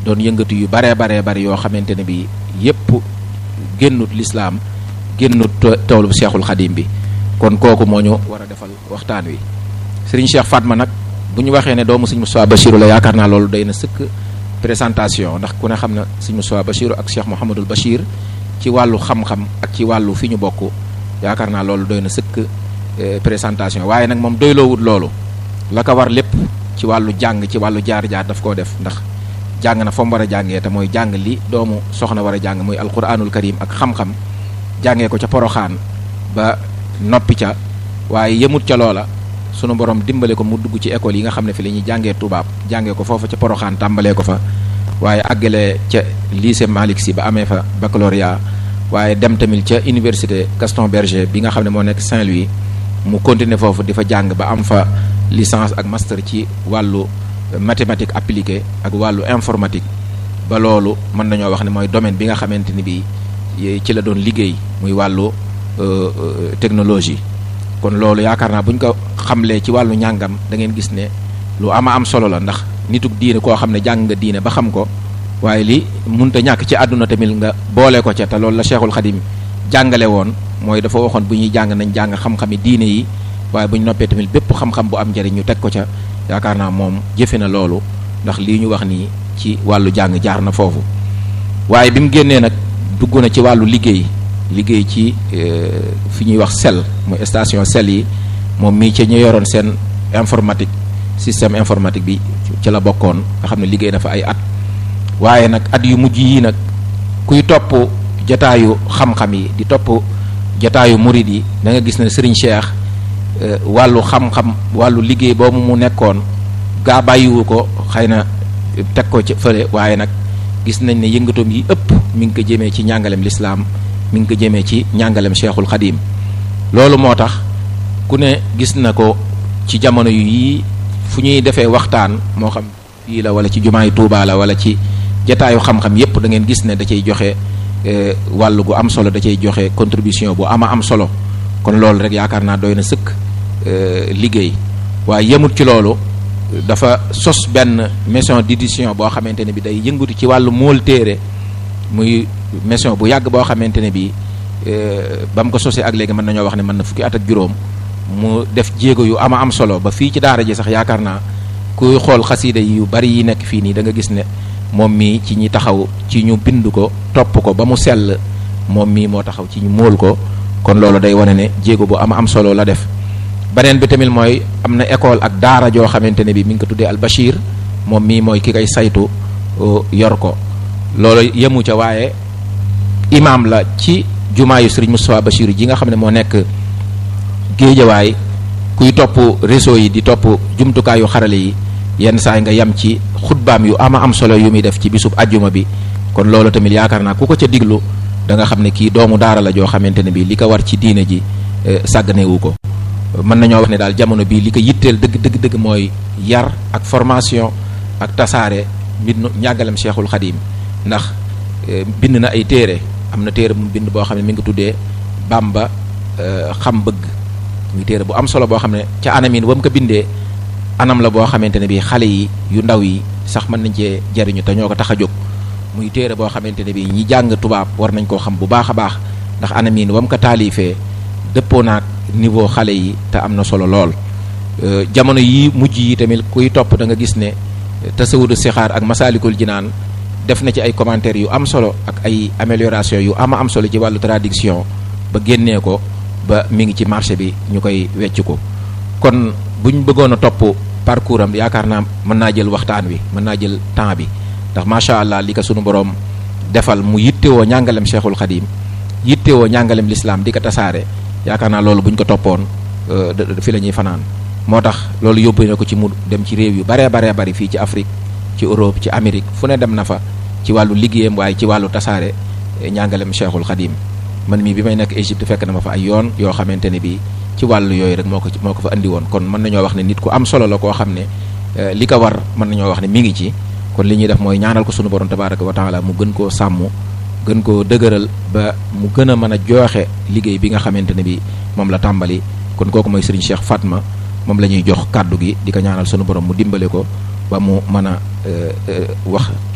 doon yëngatu yu baree yoo xamante ne bi yépp génnut lislaam génnut toolu Cheikhul Khadim bi. kon kooku moo ñu war a defal waxtaan wi Serigne Cheikh Fatma nag bu ñu waxee ne doomu Serigne Moustapha Bachiru la yaakaar naa loolu day na sëkk présentation ndax ku ne xam na Serigne Moustapha Bachiru ak Cheikh Mouhamadul Bachir ci wàllu xam-xam ak ci wàllu fi ñu bokk yaakaar naa loolu doy na sëkk présentation waaye nag moom doyloowut loolu la ko war lépp ci wàllu jàng ci wàllu jaar-jaar daf koo def ndax jàng na fa mu war a jàngee te mooy jàng li doomu soxna war a jàng muy alquranul karim ak xam-xam jàngee ko ca Poroxaan ba noppi ca waaye yemut ca loola sunu borom dimbale ko mu dugg ci école yi nga xam ne fi la ñuy jàngee tubaab jàngee ko foofu ca Poroxaan tàmbalee ko fa waaye àggale ca lycée Malick Sy ba amee fa baccalauréat waaye dem tamit ca université Gaston Berger bi nga xam ne moo nekk Saint-Louis mu continuer foofu di fa jàng ba am fa licence ak master ci wàllu mathématique appliquée ak wàllu informatique ba loolu mën nañoo wax ne mooy domaine bi nga xamante ni bi ci la doon liggéey muy wàllu technologie kon loolu yaakaar naa bu ñu ko xamlee ci wàllu njàngam da ngeen gis ne lu am solo la ndax nituk diine koo xam ne jàng nga diine ba xam ko waaye li munta ñàkk ci àdduna tamit nga boole ko ca te loolu la Cheikhul Khadim jàngale woon mooy dafa waxoon bu ñuy jàng nañ jàng xam-xami diine yi waaye bu ñu noppee tamit bépp xam-xam bu am njëriñ ñu teg ko ca yaakaar naa moom jëfe na loolu ndax lii ñu wax nii ci wàllu jàng jaar na foofu waaye bi mu génnee nag dugg na ci wàllu liggéey ci fi ñuy wax sel mooy station sel yi moom mii ci ñu yoroon seen informatique système informatique bi ci la bokkoon nga xam ne liggéey na fa ay at waaye nag at yu mujj yi nag kuy topp jataayu xam-xam yi di topp jataayu murid yi da nga gis ne Serigne Cheikh wàllu xam-xam wàllu liggéey boobu mu nekkoon gaa bàyyiwu ko xëy na teg ko ci fële waaye nag gis nañ ne yëngatoom yi ëpp mi ngi ko jëmee ci njàngalem lislaam mi ngi ko jëmee ci njàngalem Cheikhul Khadim loolu moo tax ku ne gis na ko ci jamono yu yii fu ñuy defee waxtaan moo xam fii la wala ci jumaay Tuubaa la wala ci jataayu xam-xam yépp da ngeen gis ne da cay joxe wàllu gu am solo da cay joxe contribution bu am solo kon loolu rek yaakaar naa doy na sëkk liggéey waaye yemut ci loolu dafa sos benn maison d'édition boo xamante ne bi day yëngatu ci wàllu mool téere muy maison bu yàgg boo xamante ne bi ba mu ko sosee ak léegi mën nañoo wax ne mën na fukki at ak juróom mu def jéego yu am solo ba fii ci daara ji sax yaakaar naa kuy xool xasiida yu bari yi nekk fii nii da nga gis ne moom mii ci ñi taxaw ci ñu bind ko topp ko ba mu sell moom mii moo taxaw ci ñu móol ko kon loolu day wane ne jéego bu am solo la def beneen bi tamit mooy am na école ak daara joo xamante ne bi mi ngi ko tuddee Al Bachir moom mii mooy ki koy saytu yor ko loolu yemu ca waaye imaam la ci jumaayu Serigne Moustapha Bachir ji nga xam ne moo nekk Géejawaay kuy topp réseau yi di topp jumtukaayu xarale yi yenn saa yi nga yem ci xutbaam yu am solo yu muy def ci bisub ajjuma bi kon loolu tamit yaakaar naa ku ko ca diglu da nga xam ne kii doomu daara la joo xamante ne bi li ko war ci diine ji sàgganewu ko mën nañoo wax ne daal jamono bii li ko yitteel dëgg mooy yar ak formation ak tasaare mbind njàngalem Cheikhul Khadim ndax bind na ay téere am na téere mu bind boo xam ne mi ngi tuddee Bamba xam bëgg muy téere bu am solo boo xam ne ca anamin wam ko bindee anam la boo xamante ne bi xale yi yu ndaw yi sax mën nañ cee jariñu te ñoo ko tax a jóg muy téere boo xamante ne bi ñi jàng tubaab war nañ koo xam bu baax a baax ndax anamin wam ko taalifee dëppoo naag niveau xale yi te am na solo lool jamono yi mujj yi tamit kuy topp da nga gis ne tasawudu sixaar ak masaalikul jinaan def na ci ay commentaires yu am solo ak ay amélioration yu am solo ci wàllu traduction ba génnee ko ba mi ngi ci marché bi ñu koy wecc ko kon buñ bëggoon a topp parcours am yaakaar naa mën naa jël waxtaan wi mën naa jël temps bi ndax macha allah li ko sunu borom defal mu yittewoo njàngalem Cheikhul Khadim yittewoo njàngalem l'islam di ko tasaare yaakaar naa loolu buñ ko toppoon fi la ñuy fanaan moo tax loolu yóbbu na ko ci mu dem ci réew yu baree bari fii ci Afrique ci Europe ci Amérique fu ne dem na fa ci wàllu liggéeyam waaye ci wàllu tasaare njàngalem Cheikhul Khadim man mii bi may nekk Égypte fekk na ma fa ay yoon yoo xamante ne bii ci wàllu yooyu rek moo ko fa andi woon kon mën nañoo wax ne nit ku am solo la koo xam ne li ko war mën nañoo wax ne mi ngi ci kon li ñuy def mooy ñaanal ko sunu borom tabaraka wa taala mu gën koo sàmm gën koo dëgëral ba mu gën a mën a jooxe liggéey bi nga xamante ne bi moom la tàmbali kon kooku mooy Serigne Cheikh Fatma moom la ñuy jox kàddu gi di ko ñaanal sunu borom mu dimbale ko ba mu mën a wax